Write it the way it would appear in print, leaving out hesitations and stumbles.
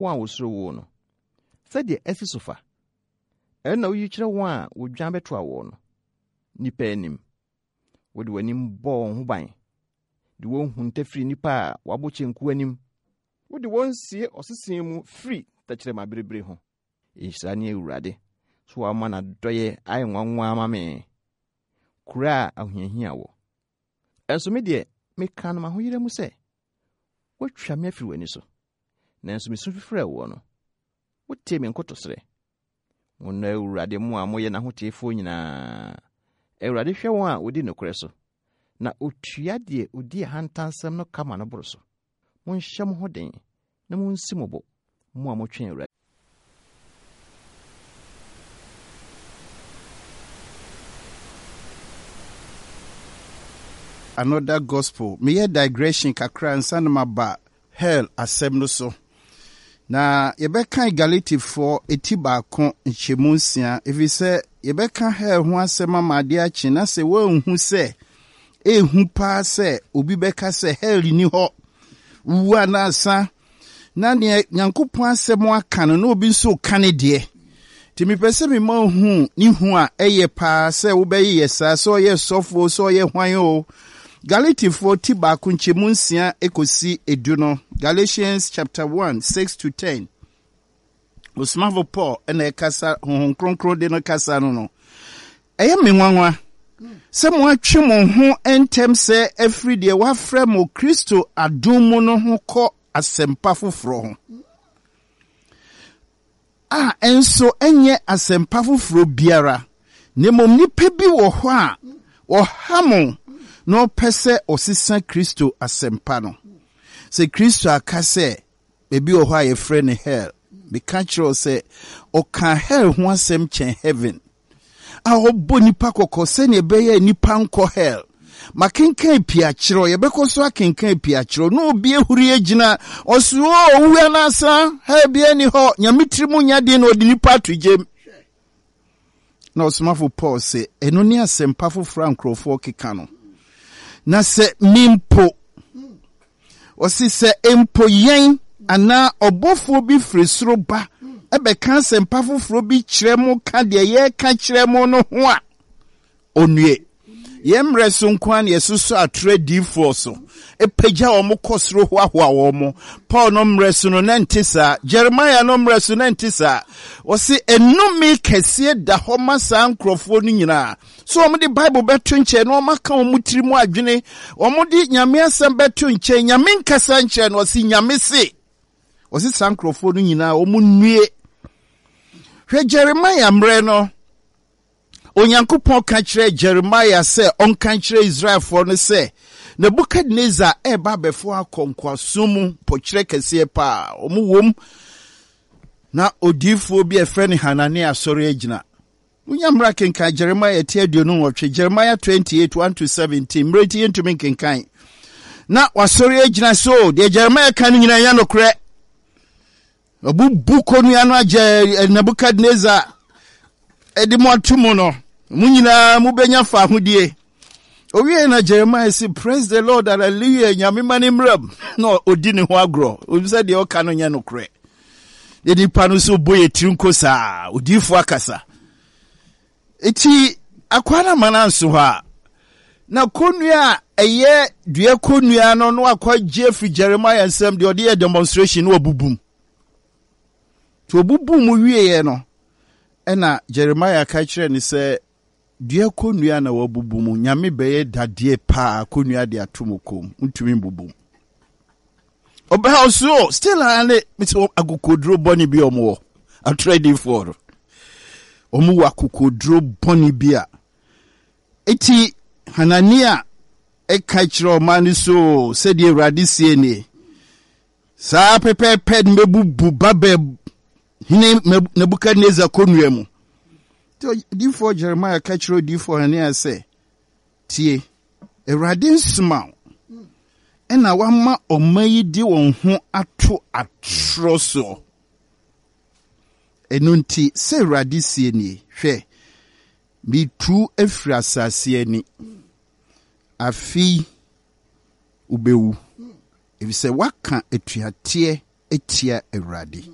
wa wosoro wo no said the efisofa na wo yikyere won a wodwan beto awo no nipa anim wo de wanim bo ho ban de won huntafiri nipa a wabo chenku anim wo de won sie osesen mu free tachire maberebre ho ihira ne Awurade so wa ma na doye ai nwanwa ama me kura ahohia wo enso me de me kan ma ho yire mu se wotwa me afiri wani so nanso me so fifira wo no wote me nkotosre wona Awurade mu a moye na hotefo nyina Awurade hwe won a odi nokore so na otua de odi hantansam no kama no boro so mon hyam ho den na mon simobo mu a motwen Awurade. Another gospel. Me digression kakra nsan ma ba hell asem no so. Na yebeka Galati for etiba kon nchemu nsia. Efi se yebeka hell ho asem amade achi na se wo hu se ehu pa se obi beka se hell ni ho. Wu na asa na ne Nyankopon asem aka no obi nso kane de. Ti mi pese mi ma hu ni hu a eye pa se wo be yesa so ye sofo so ye hwan o. Galati 40 bakunchemu nsia ekosi eduno. Galatians chapter 1 6 to 10. Osmavo Paul ena ekasa honhon kronkron de no kasa no. Eye menwanwa. Se mo atwe mo ho entem se every day wa frɛ mo Kristo adom mu no ho kɔ asempa foforo ho. Enso enye asempa foforo biara. Nemom nipa bi wo ho a wo hamo no pese osisa Kristo asempa no. Se Kristo akase ebi wo ho a ye frɛ ne hell. Be kanchro se o kan hell ho asem chen heaven. A obo nipa kokko se ne beye nipa nko hell. Makenkan pia chiro ye beko so akenkan pia chiro no obi ehuri agina osu owu anasa ha bia ni ho nyamitiri mu nyade na odi nipa tujem. Na osmafo Paul se eno ni asempa foforo ankrofo keka no. Na se mimpo osi se empo yen ana obofo bi frisoro ba ebe kan asempa foforo bi kire mu ka de ye ka kire mu no ho a onue yemre so nkwan yesusu atre D4 so epeja omo kosoro ho ahoa omo Paul no mreso no nantisa Jeremiah no mreso nantisa osi enumi kese da ho masa nkrofo no nyina so omo di Bible beto nche no maka omo tirimu adwene omo di nyame asem beto nche nyame nkasa nche no osi nyame se osi sankrofo no nyina omo nue hwe Jeremiah mre no Onyankopon ka kire Jeremiah se on ka kire Israel for no se Nebukadnezar eba befo akonkwasomu pokire kese pa omuwom na odifo bi efreni Hanania sori agina Unyamra kenka Jeremiah tie aduonu nwotwe Jeremiah 28:1-17 mreti entumi kenkan na wasori agina so de Jeremiah kan nyina ya nokre obu bukonu ya no age Nebukadnezar edimo atumu no munyina mubenya fa hodie owie na Jeremiah say praise the Lord hallelujah nyame mani mram no odi ne ho agro obi say de oka no nya no kre de di panu so boye trinko sa odifo akasa eti akwana mananso ha na konua eye dua konua no akwa Jeffrey Jeremiah nsem de odi demonstration no obubum to obubum wie ye no ena Jeremiah ka kire ni se dua konua na wabubumu nyame beye dadie pa konua de atomokom ntumi mbubum oba also still ane mito agokodro boni bi omo a trading for omu wakokodro boni bia eti Hanania e ka kire o mani so se de Awurade sie ni sa pepe mebubu babe hine Nebukadnezar konua mu D4 Jeremiah kachiro D4 Hanania se tie Awurade nsma ena wama omayi di won ho ato atroso enunti se Awurade sie ni hwe mi tu afiri asase ani afi ubewu ebi se waka etuate etia Awurade